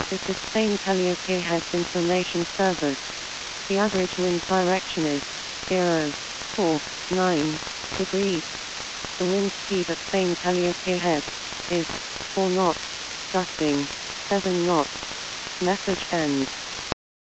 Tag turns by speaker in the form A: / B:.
A: This is Spain Calliope Heads Information Service. The average wind direction is 049 degrees. The wind speed at Spain Calliope Head is 4 knots, gusting 7 knots. Message ends.